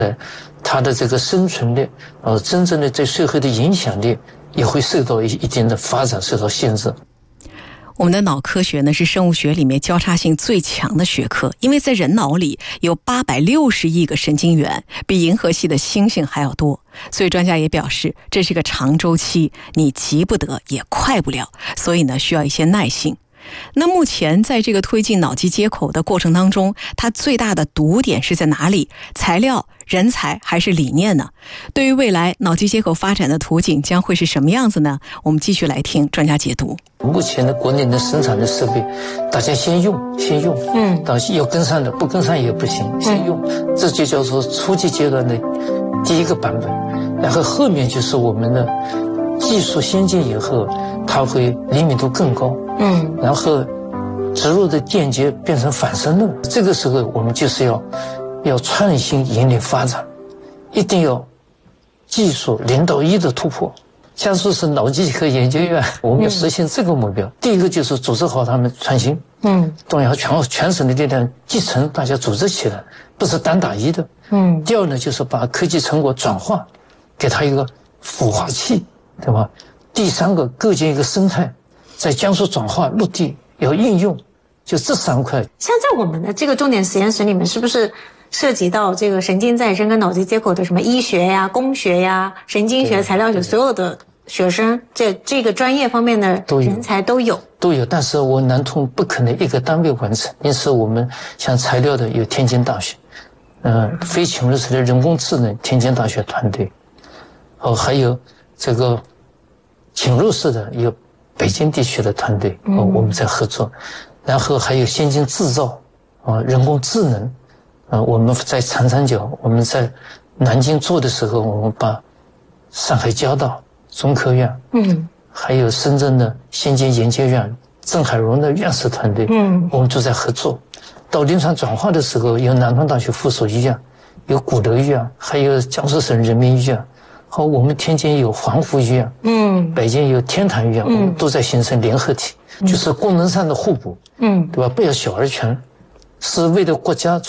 它的这个生存力，真正的对社会的影响力也会受到一定的发展受到限制。 我们的脑科学呢是生物学里面交叉性最强的学科，因为在人脑里有860亿个神经元，比银河系的星星还要多。所以专家也表示，这是个长周期，你急不得也快不了，所以呢需要一些耐性。那目前在这个推进脑机接口的过程当中，它最大的堵点是在哪里？材料、人才还是理念呢？对于未来脑机接口发展的图景将会是什么样子呢？我们继续来听专家解读。 目前的国内的生产的设备，大家先用，到要跟上的，不跟上也不行，先用，这就叫做初级阶段的第一个版本。然后后面就是我们的技术先进以后，它会灵敏度更高，然后植入的电解变成反射热，这个时候我们就是要创新引领发展，一定要技术零到一的突破。江苏省脑机接口研究院，我们要实现这个目标。第一个就是组织好他们创新，动员全省的力量集成，大家组织起来，不是单打一的。第二呢，就是把科技成果转化，给它一个孵化器，对吧？第三个，构建一个生态，在江苏转化落地要应用，就这3块。 像在我们的这个重点实验室里面，是不是涉及到这个神经再生跟脑机接口的什么医学呀、工学呀、神经学、材料学，所有的学生这个专业方面的人才都有。 但是我南通不可能一个单位完成，因此我们像材料的有天津大学，非侵入式的人工智能天津大学团队，还有这个侵入式的有北京地区的团队，我们在合作，然后还有先进制造，人工智能，我们在长三角，我们在南京做的时候，我们把上海交大、中科院，还有深圳的先进研究院郑海荣的院士团队，我们都在合作。到临床转化的时候，有南方大学附属医院，有鼓楼医院，还有江苏省人民医院，和我们天津有黄湖医院，北京有天坛医院，我们都在形成联合体，就是功能上的互补，对吧？不要小而全，是为了国家